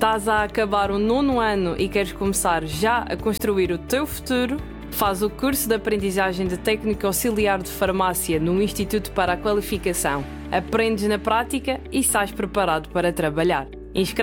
Estás a acabar o 9º ano e queres começar já a construir o teu futuro? Faz o curso de aprendizagem de técnico auxiliar de farmácia no Instituto para a Qualificação. Aprendes na prática e sais preparado para trabalhar.